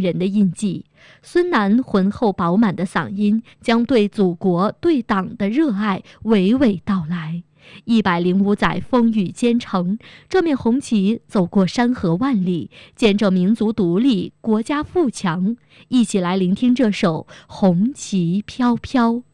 人的印记。孙楠浑厚饱满的嗓音将对祖国对党的热爱娓娓道来。105载风雨兼程，这面红旗走过山河万里，见证民族独立，国家富强。一起来聆听这首《红旗飘飘》。